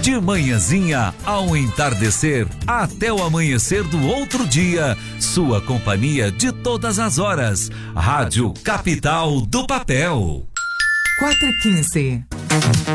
De manhãzinha ao entardecer, até o amanhecer do outro dia, sua companhia de todas as horas. Rádio Capital do Papel. 4h15.